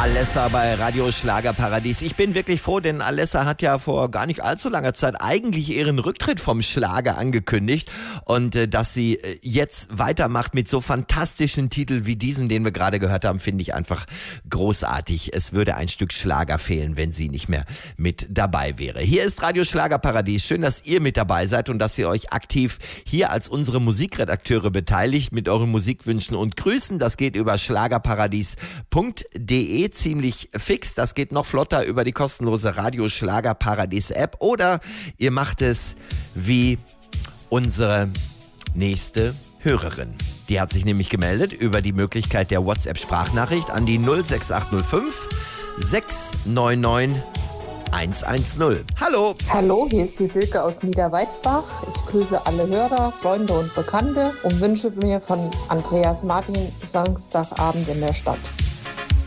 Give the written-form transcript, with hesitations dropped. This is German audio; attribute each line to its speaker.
Speaker 1: Alessa bei Radio Schlagerparadies. Ich bin wirklich froh, denn Alessa hat ja vor gar nicht allzu langer Zeit eigentlich ihren Rücktritt vom Schlager angekündigt. Und dass sie jetzt weitermacht mit so fantastischen Titeln wie diesen, den wir gerade gehört haben, finde ich einfach großartig. Es würde ein Stück Schlager fehlen, wenn sie nicht mehr mit dabei wäre. Hier ist Radio Schlagerparadies. Schön, dass ihr mit dabei seid und dass ihr euch aktiv hier als unsere Musikredakteure beteiligt mit euren Musikwünschen und Grüßen. Das geht über schlagerparadies.de. Ziemlich fix. Das geht noch flotter über die kostenlose Radio Schlagerparadies App oder ihr macht es wie unsere nächste Hörerin. Die hat sich nämlich gemeldet über die Möglichkeit der WhatsApp-Sprachnachricht an die 06805 699 110. Hallo.
Speaker 2: Hallo, hier ist die Silke aus Niederweidbach. Ich grüße alle Hörer, Freunde und Bekannte und wünsche mir von Andreas Martin Samstagabend in der Stadt.